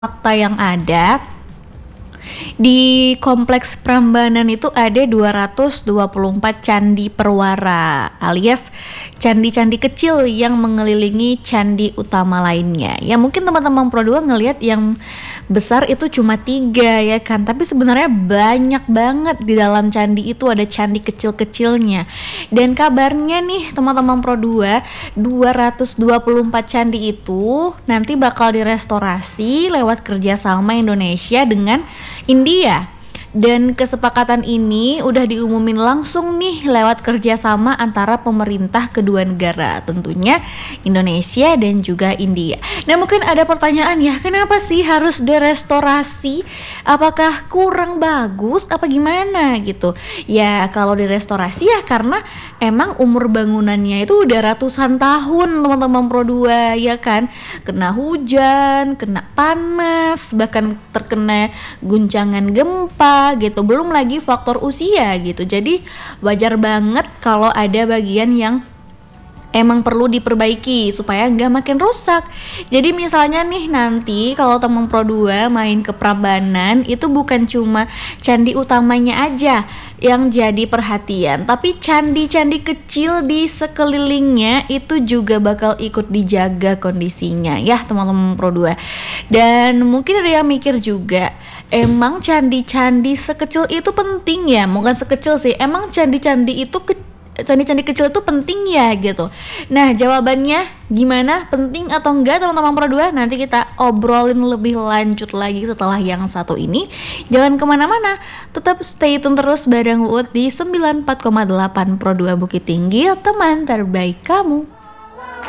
Fakta yang ada di Kompleks Prambanan itu ada 224 candi perwara alias candi-candi kecil yang mengelilingi candi utama lainnya. Ya mungkin teman-teman Pro 2 ngelihat yang besar itu cuma 3 ya kan, tapi sebenarnya banyak banget di dalam candi itu, ada candi kecil-kecilnya. Dan kabarnya nih teman-teman Pro 2, 224 candi itu nanti bakal direstorasi lewat kerjasama Indonesia dengan India. Dan kesepakatan ini udah diumumin langsung nih lewat kerjasama antara pemerintah kedua negara, tentunya Indonesia dan juga India. Nah mungkin ada pertanyaan ya, kenapa sih harus direstorasi? Apakah kurang bagus apa gimana gitu? Ya kalau direstorasi ya karena emang umur bangunannya itu udah ratusan tahun teman-teman Pro 2 ya kan. Kena hujan, kena panas, bahkan terkena guncangan gempa gitu, belum lagi faktor usia gitu. Jadi wajar banget kalau ada bagian yang emang perlu diperbaiki supaya nggak makin rusak. Jadi misalnya nih nanti kalau teman Pro 2 main ke Prambanan itu bukan cuma candi utamanya aja yang jadi perhatian, tapi candi-candi kecil di sekelilingnya itu juga bakal ikut dijaga kondisinya ya teman-teman Pro 2. Dan mungkin ada yang mikir juga, emang candi-candi sekecil itu penting ya? Bukan sekecil sih, emang candi-candi kecil itu penting ya gitu. Nah jawabannya gimana, penting atau enggak teman-teman Pro 2, nanti kita obrolin lebih lanjut lagi setelah yang satu ini. Jangan kemana-mana, tetap stay tune terus bareng Uut di 94,8 Pro 2 Bukit Tinggi, teman terbaik kamu.